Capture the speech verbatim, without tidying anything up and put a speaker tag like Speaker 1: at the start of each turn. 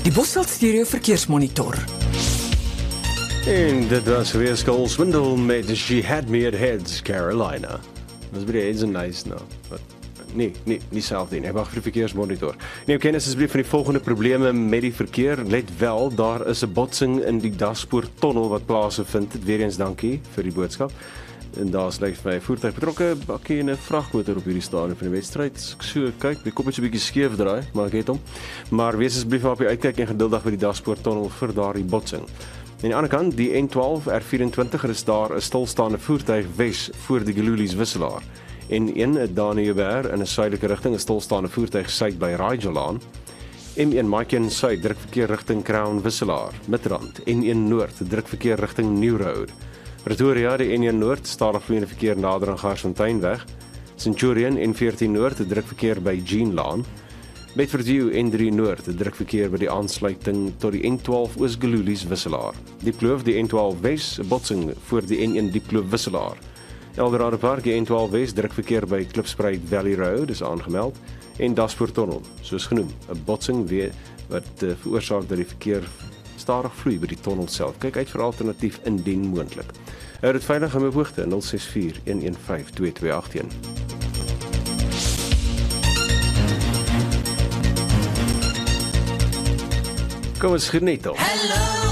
Speaker 1: Die Bosveld Stereo Verkeersmonitor.
Speaker 2: En dit was weer Skull Swindle met She Had Me at Heads, Carolina. Dat is bij de Heads en nice nou. But, nee, nee, nie self nie. Hy wag vir die verkeersmonitor. Nee, kennis asseblief van die volgende probleme met die verkeer. Let wel, daar is 'n botsing in die Daspoort-tonnel wat plaasvind. Weer eens dankie vir die boodskap. En daar is lyk vir my 'n voertuig betrokke, bakkie en 'n vragmotor op hierdie stadium van die wedstryd. Ek so kyk, my kop is 'n bietjie skeef draai, maar ek het hom. Maar wees asseblief op die uitkyk en geduldig by die Daspoort-tonnel vir daardie botsing. Aan die ander kant, die N twaalf R vyf-en-twintig is daar 'n stilstaande voertuig wes voor die Gelulies wisselaar. N een Daniëberg in 'n suidelike rigting, 'n stilstaande voertuig suid by Raidjolaan. M een Maiken suid drukverkeer rigting Crown wisselaar. Midrand N een noord drukverkeer rigting New Road. Pretoria die N een noord stadigvloeiende verkeer nader aan Garsfonteinweg. Centurion N veertien noord drukverkeer by Jeanlaan. Bedfordview N drie noord drukverkeer by die aansluiting tot die N twaalf Oos-Gelulies wisselaar. Diepkloof die N twaalf wes botsing voor die N een Diepkloof wisselaar. Eldorado Park die N twaalf wes drukverkeer by Klipspruit Valley Road is aangemeld en Daspoort-tonnel soos genoem 'n botsing weer wat uh, veroorsaak dat die verkeer stadig vloei by die tonnel self. Kyk uit vir alternatief indien moontlik. Hou dit veilig aan my hoogte nul ses vier een een vyf twee twee agt een. Kom ons geniet hom.